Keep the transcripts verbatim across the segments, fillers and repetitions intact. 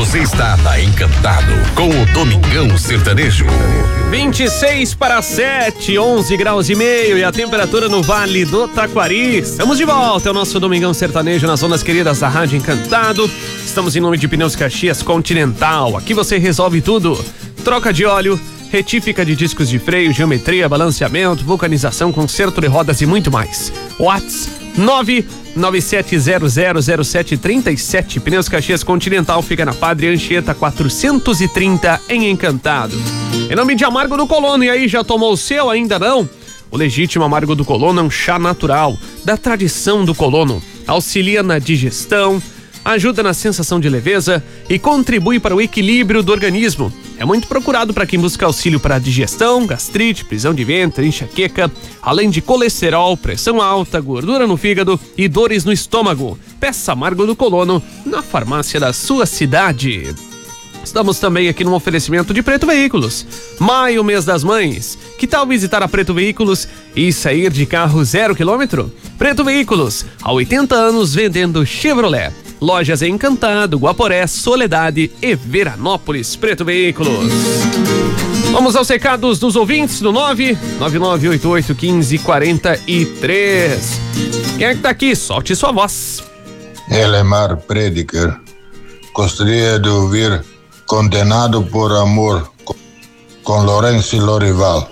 Você está na Encantado com o Domingão Sertanejo. vinte e seis para sete, onze graus e meio e a temperatura no Vale do Taquari. Estamos de volta, é o nosso Domingão Sertanejo nas ondas queridas da Rádio Encantado. Estamos em nome de Pneus Caxias Continental. Aqui você resolve tudo. Troca de óleo, retífica de discos de freio, geometria, balanceamento, vulcanização, conserto de rodas e muito mais. WhatsApp nove nove sete zero zero zero sete três sete. Pneus Caxias Continental fica na Padre Anchieta quatrocentos e trinta em Encantado. Em nome de Amargo do Colono, e aí, já tomou o seu? Ainda não? O legítimo Amargo do Colono é um chá natural da tradição do colono. Auxilia na digestão, ajuda na sensação de leveza e contribui para o equilíbrio do organismo. É muito procurado para quem busca auxílio para digestão, gastrite, prisão de ventre, enxaqueca, além de colesterol, pressão alta, gordura no fígado e dores no estômago. Peça Amargo do Colono na farmácia da sua cidade. Estamos também aqui no oferecimento de Preto Veículos. Maio, mês das mães. Que tal visitar a Preto Veículos e sair de carro zero quilômetro? Preto Veículos, há oitenta anos vendendo Chevrolet. Lojas em Encantado, Guaporé, Soledade e Veranópolis. Preto Veículos. Vamos aos recados dos ouvintes do nove nove nove oito oito um cinco quatro três. Quem é que tá aqui? Solte sua voz. Elemar Prediger. Gostaria de ouvir Condenado por Amor com Lourenço e Lorival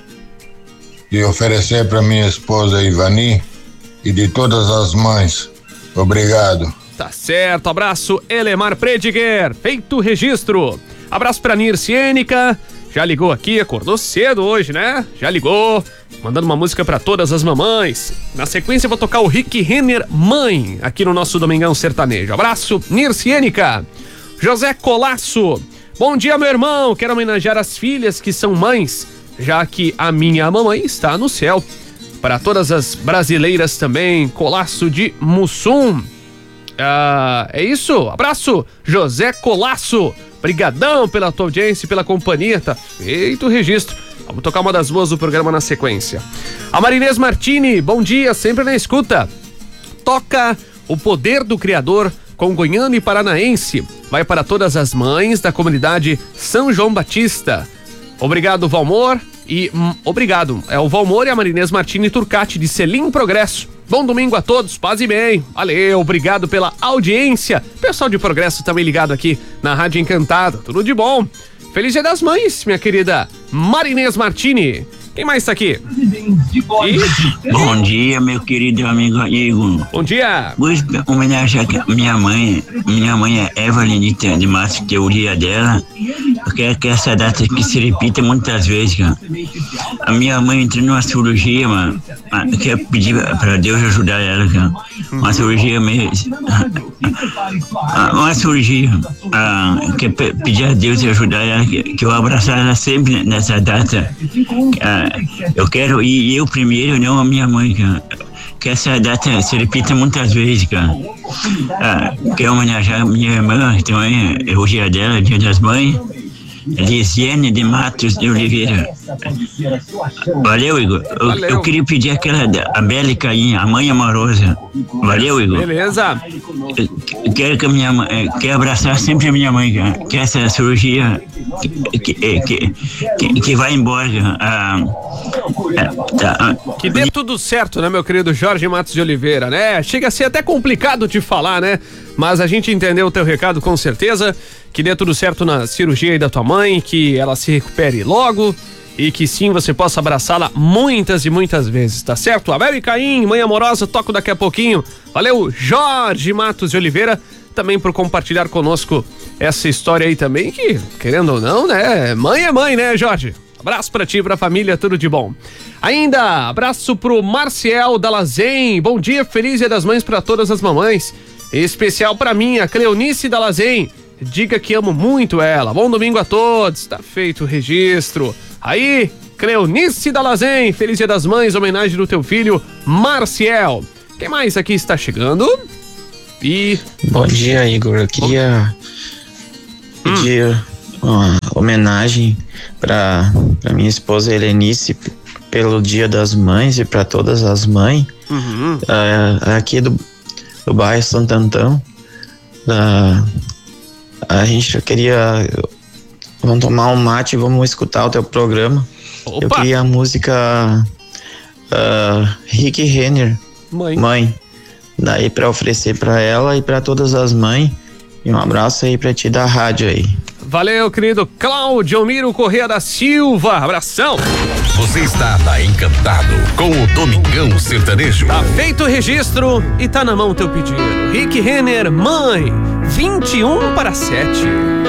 e oferecer para minha esposa Ivani e de todas as mães. Obrigado. Tá certo, abraço Elemar Prediger, feito o registro. Abraço pra Nirciênica, já ligou aqui, acordou cedo hoje, né? Já ligou, mandando uma música pra todas as mamães. Na sequência eu vou tocar o Rick Renner Mãe, aqui no nosso Domingão Sertanejo. Abraço Nirciênica. José Colasso, bom dia meu irmão, quero homenagear as filhas que são mães, já que a minha mamãe está no céu. Para todas as brasileiras também, Colasso de Mussum. Ah, é isso, abraço José Colasso, brigadão pela tua audiência e pela companhia, tá feito o registro. Vamos tocar uma das boas do programa na sequência. A Marinês Martini, bom dia, sempre na escuta. Toca O Poder do Criador com Goiano e Paranaense. Vai para todas as mães da comunidade São João Batista. Obrigado, Valmor. E hum, obrigado. É o Valmor e a Marinês Martini Turcati de Selim Progresso. Bom domingo a todos, paz e bem. Valeu, obrigado pela audiência. Pessoal de Progresso também ligado aqui na Rádio Encantado. Tudo de bom. Feliz Dia das Mães, minha querida Marinês Martini. Quem mais tá aqui? E... Bom dia, meu querido amigo Igor. Bom dia. Vou homenagear a minha mãe. Minha mãe é Evalenita de Matos, que é o dia dela. Eu quero que essa data aqui se repita muitas vezes, cara. A minha mãe entrou numa cirurgia, mano. Eu quero pedir pra Deus ajudar ela, cara. Uma cirurgia mesmo. Uma cirurgia. Eu quero pedir a Deus ajudar ela, que eu abraçar ela sempre nessa data. Eu quero ir eu primeiro, não a minha mãe, cara. Que essa data se repita muitas vezes, cara. Ah, quero homenagear a minha irmã também, é o dia dela, dia das mães. Lisiane de Matos de Oliveira. Valeu, Igor. Eu, Valeu. eu queria pedir aquela a Bela e Caim, a mãe amorosa. Valeu, Igor. Beleza. Eu quero que a minha mãe, quero abraçar sempre a minha mãe, cara. Que essa cirurgia que, que, que, que, que vai embora, ah, tá. Que dê tudo certo, né, meu querido Jorge Matos de Oliveira, né? Chega a ser até complicado de falar, né? Mas a gente entendeu o teu recado com certeza. Que dê tudo certo na cirurgia aí da tua mãe, que ela se recupere logo e que sim, você possa abraçá-la muitas e muitas vezes, tá certo? Abel e Caim, mãe amorosa, toco daqui a pouquinho. Valeu, Jorge Matos de Oliveira, também por compartilhar conosco essa história aí também, que, querendo ou não, né, mãe é mãe, né, Jorge? Abraço pra ti e pra família, tudo de bom. Ainda, abraço pro Marcial Dalazen, bom dia, feliz Dia das Mães pra todas as mamães, em especial pra mim, a Cleonice Dalazen. Diga que amo muito ela. Bom domingo a todos. Tá feito o registro. Aí, Cleonice Dalazen, feliz Dia das Mães, homenagem do teu filho, Marcial. Quem mais aqui está chegando? E... Bom dia, Igor. Eu queria hum. pedir uma homenagem para minha esposa Helenice pelo Dia das Mães e para todas as mães. Uhum. Uh, aqui do, do bairro Santo Antão. Uh, A gente já queria. Vamos tomar um mate e vamos escutar o teu programa. Opa. Eu queria a música uh, Rick Renner, Mãe. Mãe. Daí pra oferecer pra ela e pra todas as mães. E um abraço aí pra ti da rádio aí. Valeu, querido Cláudio Miro Corrêa da Silva. Abração. Você está na Encantado com o Domingão Sertanejo. Tá feito o registro e tá na mão o teu pedido. Rick Renner, Mãe, vinte e um para sete.